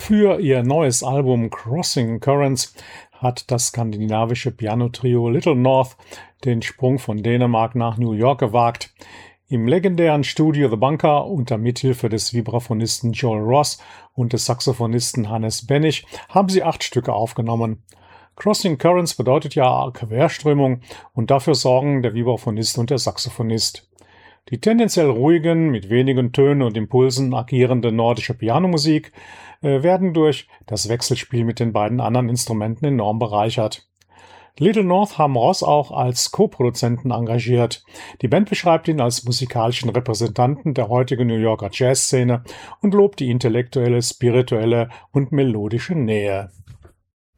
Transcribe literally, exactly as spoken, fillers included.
Für ihr neues Album Crossing Currents hat das skandinavische Pianotrio Little North den Sprung von Dänemark nach New York gewagt. Im legendären Studio The Bunker unter Mithilfe des Vibraphonisten Joel Ross und des Saxophonisten Hannes Bennig haben sie acht Stücke aufgenommen. Crossing Currents bedeutet ja Querströmung und dafür sorgen der Vibraphonist und der Saxophonist. Die tendenziell ruhigen, mit wenigen Tönen und Impulsen agierende nordische Pianomusik äh, werden durch das Wechselspiel mit den beiden anderen Instrumenten enorm bereichert. Little North haben Ross auch als Co-Produzenten engagiert. Die Band beschreibt ihn als musikalischen Repräsentanten der heutigen New Yorker Jazzszene und lobt die intellektuelle, spirituelle und melodische Nähe.